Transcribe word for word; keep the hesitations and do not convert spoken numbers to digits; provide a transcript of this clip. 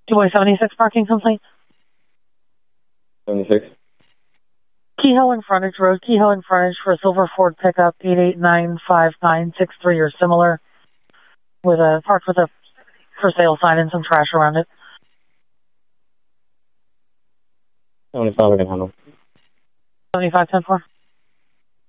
two seventy-six parking complaint. seventy-six. Kehoe and Frontage Road, Kehoe and Frontage for a silver Ford pickup, eight eight nine five nine six three or similar, with a parked with a for sale sign and some trash around it. seventy-five I can handle. seventy-five ten four.